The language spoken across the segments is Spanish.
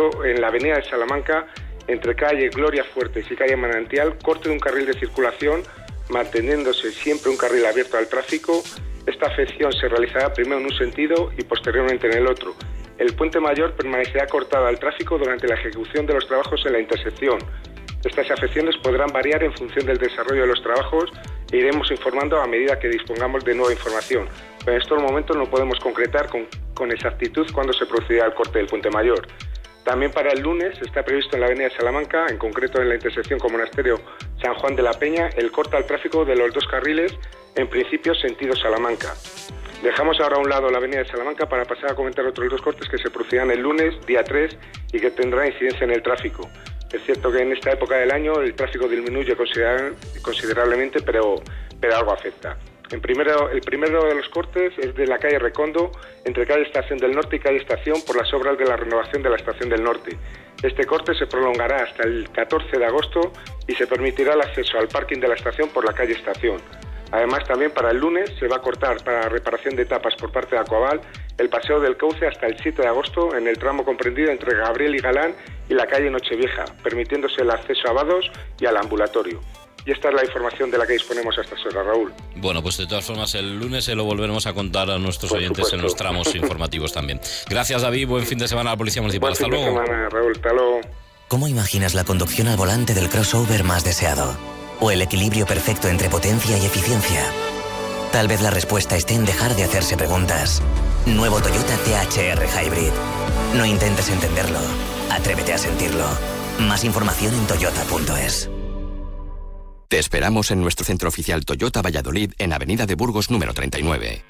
concreto en la avenida de Salamanca, entre calle Gloria Fuertes y calle Manantial, corte de un carril de circulación, manteniéndose siempre un carril abierto al tráfico. Esta afección se realizará primero en un sentido y posteriormente en el otro. El puente mayor permanecerá cortado al tráfico durante la ejecución de los trabajos en la intersección. Estas afecciones podrán variar en función del desarrollo de los trabajos e iremos informando a medida que dispongamos de nueva información. Pero en estos momentos no podemos concretar con exactitud cuándo se producirá el corte del puente mayor. También para el lunes está previsto en la avenida de Salamanca, en concreto en la intersección con Monasterio San Juan de la Peña, el corte al tráfico de los dos carriles, en principio sentido Salamanca. Dejamos ahora a un lado la avenida de Salamanca para pasar a comentar otros dos cortes que se producirán el lunes, día 3, y que tendrán incidencia en el tráfico. Es cierto que en esta época del año el tráfico disminuye considerablemente, pero algo afecta. El primero de los cortes es de la calle Recondo, entre calle Estación del Norte y calle Estación, por las obras de la renovación de la Estación del Norte. Este corte se prolongará hasta el 14 de agosto y se permitirá el acceso al parking de la estación por la calle Estación. Además, también para el lunes se va a cortar para reparación de etapas por parte de Aquaval el Paseo del Cauce hasta el 7 de agosto en el tramo comprendido entre Gabriel y Galán y la calle Nochevieja, permitiéndose el acceso a vados y al ambulatorio. Y esta es la información de la que disponemos a estas horas, Raúl. Bueno, pues de todas formas el lunes se lo volveremos a contar a nuestros oyentes en los tramos informativos también. Gracias, David. Buen fin de semana a la Policía Municipal. Hasta luego. Buen fin de semana, Raúl. Hasta luego. ¿Cómo imaginas la conducción al volante del crossover más deseado? ¿O el equilibrio perfecto entre potencia y eficiencia? Tal vez la respuesta esté en dejar de hacerse preguntas. Nuevo Toyota THR Hybrid. No intentes entenderlo. Atrévete a sentirlo. Más información en toyota.es. Te esperamos en nuestro centro oficial Toyota Valladolid, en Avenida de Burgos número 39.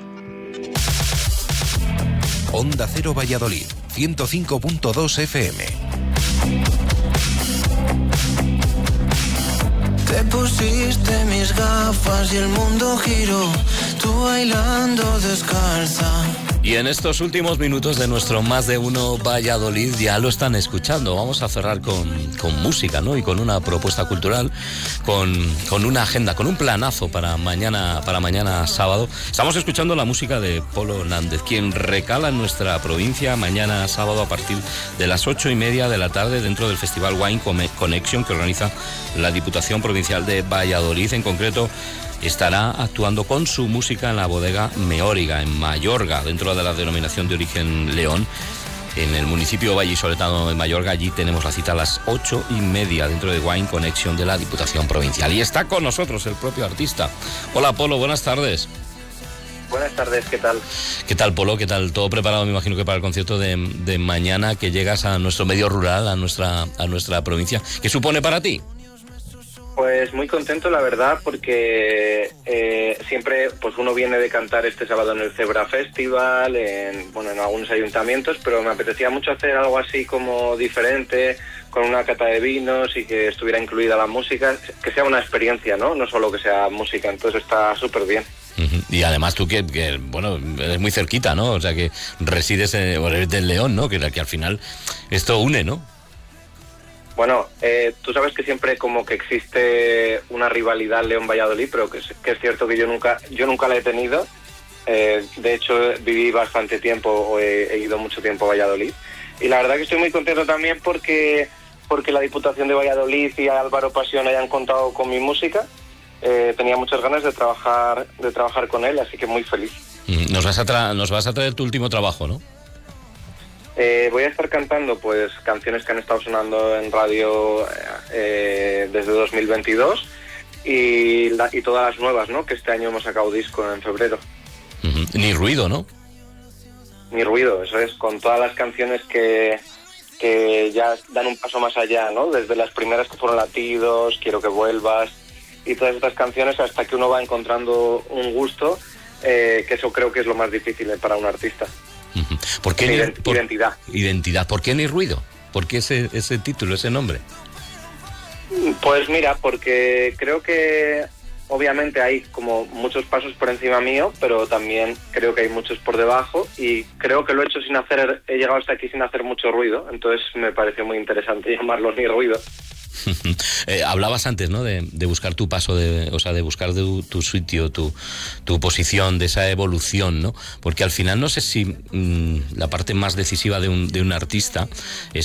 Onda Cero Valladolid, 105.2 FM. Te pusiste mis gafas y el mundo giró, tú bailando descalza. Y en estos últimos minutos de nuestro Más de Uno Valladolid ya lo están escuchando. Vamos a cerrar con música, ¿no? Y con una propuesta cultural, con una agenda, con un planazo para mañana sábado. Estamos escuchando la música de Polo Nández, quien recala en nuestra provincia mañana sábado a partir de las 8:30 de la tarde dentro del Festival Wine Connection que organiza la Diputación Provincial de Valladolid. En concreto, estará actuando con su música en la bodega Meóriga, en Mayorga, dentro de la denominación de origen León, en el municipio vallisoletano de Mayorga. Allí tenemos la cita a las 8:30 dentro de Wine Connection de la Diputación Provincial. Y está con nosotros el propio artista. Hola, Polo, buenas tardes. Buenas tardes, ¿qué tal? ¿Qué tal, Polo? ¿Qué tal? Todo preparado, me imagino que para el concierto de mañana, que llegas a nuestro medio rural, a nuestra provincia. ¿Qué supone para ti? Pues muy contento, la verdad, porque siempre pues uno viene de cantar este sábado en el Zebra Festival, en algunos ayuntamientos, pero me apetecía mucho hacer algo así como diferente, con una cata de vinos y que estuviera incluida la música, que sea una experiencia, ¿no? No solo que sea música, entonces está súper bien. Y además tú que eres muy cerquita, ¿no? O sea, que resides eres del León, ¿no? Que al final esto une, ¿no? Bueno, tú sabes que siempre como que existe una rivalidad León-Valladolid, pero que es cierto que yo nunca la he tenido. De hecho, viví bastante tiempo, o he ido mucho tiempo a Valladolid. Y la verdad que estoy muy contento también porque la Diputación de Valladolid y Álvaro Pasión hayan contado con mi música. Tenía muchas ganas de trabajar con él, así que muy feliz. Nos vas a traer tu último trabajo, ¿no? Voy a estar cantando pues canciones que han estado sonando en radio desde 2022 y todas las nuevas, ¿no? Que este año hemos sacado disco en febrero. Ni ruido, ¿no? Ni ruido, eso es, con todas las canciones que ya dan un paso más allá, ¿no? Desde las primeras que fueron Latidos, Quiero que vuelvas y todas estas canciones hasta que uno va encontrando un gusto, que eso creo que es lo más difícil para un artista. ¿Por qué identidad. Identidad. ¿Por qué Ni ruido? ¿Por qué ese título, ese nombre? Pues mira, porque creo que obviamente hay como muchos pasos por encima mío, pero también creo que hay muchos por debajo y creo que lo he hecho he llegado hasta aquí sin hacer mucho ruido, entonces me pareció muy interesante llamarlo Ni ruido. Hablabas antes, ¿no? De buscar tu paso, de buscar tu sitio, tu posición, de esa evolución, ¿no? Porque al final no sé si la parte más decisiva de un artista es